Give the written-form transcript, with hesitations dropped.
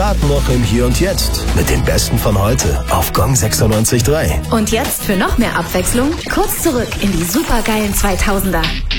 gerade noch im Hier und Jetzt mit den Besten von heute auf Gong 96.3. Und jetzt für noch mehr Abwechslung kurz zurück in die supergeilen 2000er.